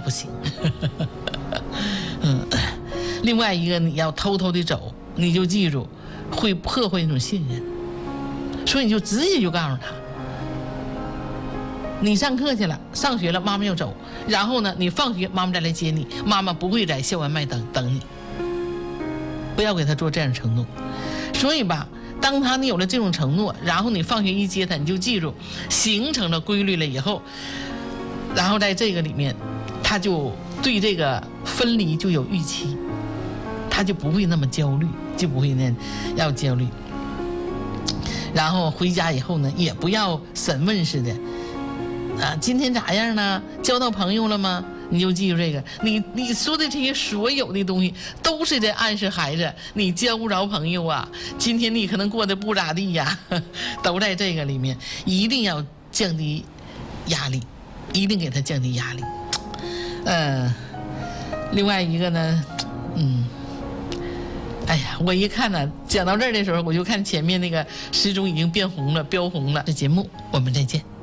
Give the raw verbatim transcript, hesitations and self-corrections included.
不行。嗯，另外一个你要偷偷的走，你就记住会破坏那种信任，所以你就直接就告诉他，你上课去了，上学了，妈妈要走，然后呢，你放学妈妈再来接你，妈妈不会在校园外等等你，不要给他做这样的承诺。所以吧，当他你有了这种承诺，然后你放学一接他，你就记住形成了规律了以后，然后在这个里面他就对这个分离就有预期，他就不会那么焦虑，就不会那要焦虑。然后回家以后呢，也不要审问似的啊，今天咋样呢？交到朋友了吗？你就记住这个，你你说的这些所有的东西都是在暗示孩子你交不着朋友啊，今天你可能过得不咋地呀，都在这个里面。一定要降低压力，一定给他降低压力。呃，另外一个呢，嗯，哎呀，我一看呢，讲到这儿的时候，我就看前面那个时钟已经变红了，标红了。这节目我们再见。